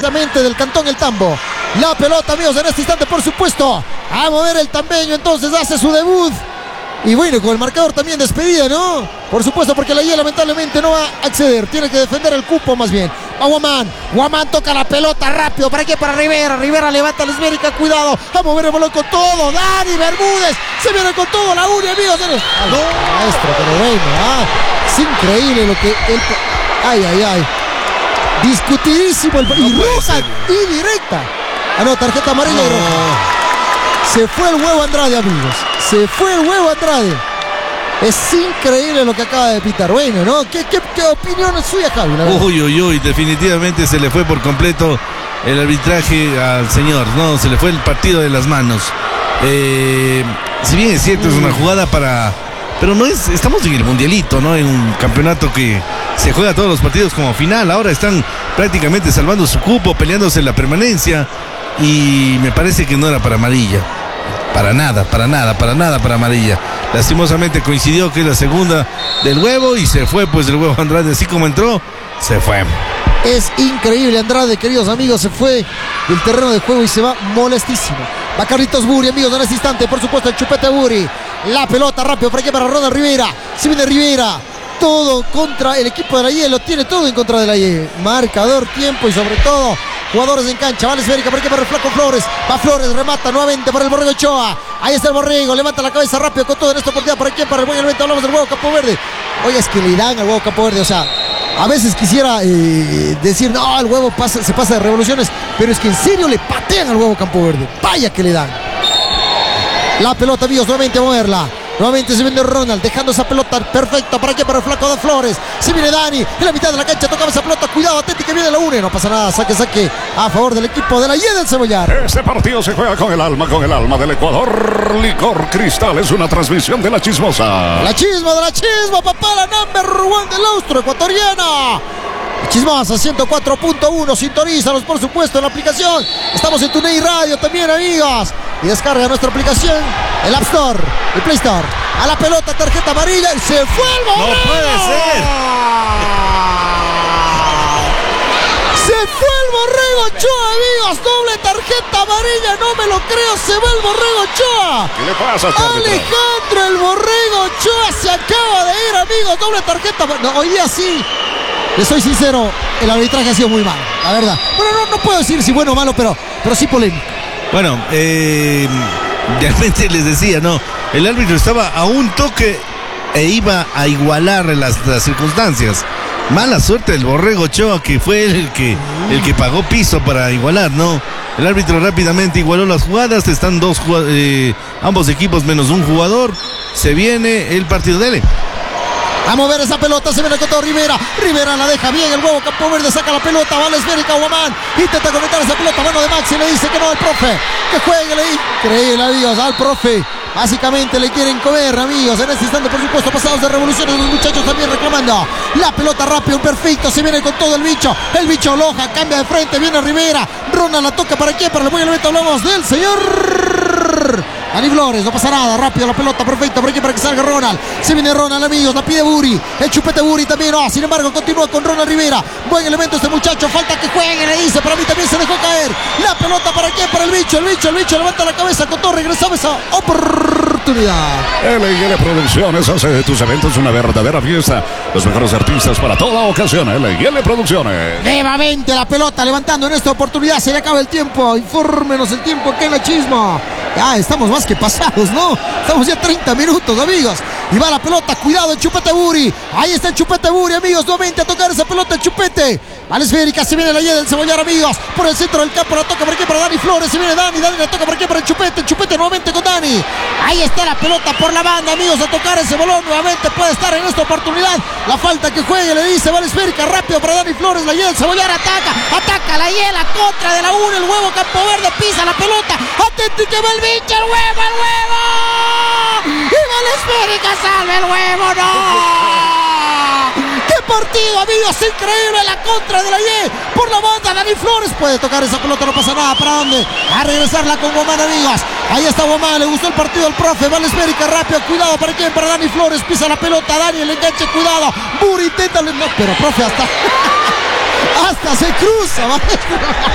directamente del Cantón El Tambo. La pelota, amigos, en este instante, por supuesto, a mover el tambeño, entonces hace su debut. Y bueno, con el marcador también despedida, ¿no? Por supuesto, porque la IE lamentablemente no va a acceder. Tiene que defender el cupo más bien. Va Guamán. Guamán toca la pelota rápido. ¿Para qué? Para Rivera. Rivera levanta la esférica. Cuidado. A mover el balón con todo. Dani Bermúdez. Se viene con todo. La une, amigos. No, maestro, pero bueno. Es increíble lo que él... Ay. Discutidísimo el... Y roja y directa. No, tarjeta amarilla y roja. Se fue el huevo Andrade, amigos. Se fue el huevo Andrade. Es increíble lo que acaba de pitar. Bueno, ¿no? ¿Qué opinión es suya, Javi? Uy, definitivamente se le fue por completo el arbitraje al señor, ¿no? Se le fue el partido de las manos. Si bien es cierto, es una jugada para... Pero no es... Estamos en el mundialito, ¿no? En un campeonato que se juega todos los partidos como final. Ahora están prácticamente salvando su cupo, peleándose la permanencia. Y me parece que no era para amarilla. Para nada para amarilla. Lastimosamente coincidió que es la segunda del huevo y se fue pues el huevo Andrade, así como entró, se fue. Es increíble, Andrade, queridos amigos, se fue del terreno de juego y se va molestísimo. Va Carlitos Buri, amigos, en este instante, por supuesto, el Chupete Buri. La pelota rápido, por aquí para Ronald Rivera. Si viene Rivera, todo contra el equipo de la IE, lo tiene todo en contra de la IE. Marcador, tiempo y sobre todo jugadores en cancha. Vale esférica, por aquí para el Flaco Flores. Va Flores, remata nuevamente para el Borrego Ochoa. Ahí está el Borrego, levanta la cabeza rápido con todo en esta oportunidad. Por aquí para el buen elemento, hablamos del huevo Campo Verde. Oye, es que le dan al huevo Campo Verde, o sea, a veces quisiera decir, no, el huevo se pasa de revoluciones, pero es que en serio le patean al huevo Campo Verde. Vaya que le dan. La pelota, amigos, nuevamente a moverla. Nuevamente se viene Ronald, dejando esa pelota perfecta para aquí, para el Flaco de Flores. Se viene Dani, en la mitad de la cancha, tocaba esa pelota. Cuidado, atenti que viene la une. No pasa nada, saque a favor del equipo de la IE del Cebollar. Este partido se juega con el alma del Ecuador. Licor Cristal es una transmisión de La Chismosa. La chisma, papá, la number one del austro ecuatoriana. Chismosa 104.1, sintonízanos por supuesto en la aplicación. Estamos en TuneIn Radio también, amigos. Y descarga nuestra aplicación, el App Store, el Play Store. A la pelota, tarjeta amarilla y se fue el Borrego. No puede ser. Se fue el Borrego Ochoa, amigos. Doble tarjeta amarilla, no me lo creo. Se va el Borrego Ochoa. ¿Qué le pasa a este Alejandro, el Borrego Ochoa se acaba de ir, amigos. Doble tarjeta. No, hoy día sí. Les soy sincero, el arbitraje ha sido muy malo, la verdad. Bueno, no puedo decir si bueno o malo, pero sí polémico. Bueno, realmente les decía, no, el árbitro estaba a un toque e iba a igualar las circunstancias. Mala suerte del Borrego Ochoa, que fue el que pagó piso para igualar, ¿no? El árbitro rápidamente igualó las jugadas, están ambos equipos menos un jugador. Se viene el partido de él. A mover esa pelota, se viene con todo Rivera. Rivera la deja bien, el huevo Campo Verde saca la pelota, va la esférica, Guamán intenta conectar esa pelota, mano de Maxi, le dice que no al profe, que juegue, increíble, amigos, al profe. Básicamente le quieren comer, amigos. En este instante, por supuesto, pasados de revoluciones, los muchachos también reclamando. La pelota rápido, perfecto, se viene con todo el bicho. El bicho Loja, cambia de frente, viene Rivera. Ronald la toca para quién, para el buen elemento, hablamos del señor Dani Flores, no pasa nada, rápido la pelota, perfecta, por aquí para que salga Ronald. Se viene Ronald, amigos, la pide Buri. El Chupete Buri también, sin embargo, continúa con Ronald Rivera. Buen elemento este muchacho, falta que juegue, le dice, para mí también se dejó caer. La pelota para quién, para el bicho levanta la cabeza con todo, regresaba esa oportunidad. LL Producciones hace de tus eventos una verdadera fiesta. Los mejores artistas para toda ocasión. LL Producciones. Nuevamente la pelota levantando en esta oportunidad. Se le acaba el tiempo. Infórmenos el tiempo que en la chisma. Ya estamos más que pasados, ¿no? Estamos ya 30 minutos, amigos. Y va la pelota, cuidado el Chupete Buri. Ahí está el Chupete Buri, amigos. Nuevamente a tocar esa pelota el Chupete. Vale esférica, se viene la IE del Cebollar, amigos. Por el centro del campo la toca por aquí para Dani Flores. Se viene Dani la toca por aquí para el Chupete nuevamente con Dani. Ahí está la pelota por la banda, amigos, a tocar ese balón. Nuevamente puede estar en esta oportunidad. La falta que juegue, le dice, vale esférica, rápido para Dani Flores. La IE del Cebollar ataca la IE, la contra de la 1. El huevo Campo Verde pisa la pelota. Atenti que va el bicho, el huevo. Y vale esférica, salve el huevo, no. ¡Qué partido, amigos! Increíble la contra de la IE por la banda. Dani Flores puede tocar esa pelota, no pasa nada. ¿Para dónde? A regresarla con Guamán, amigos. Ahí está Guamán, le gustó el partido al profe. Vale esférica, rápido, cuidado. ¿Para quién? Para Dani Flores, pisa la pelota. Dani, el enganche, cuidado. Buri intenta, no, pero profe hasta se cruza, ¿vale?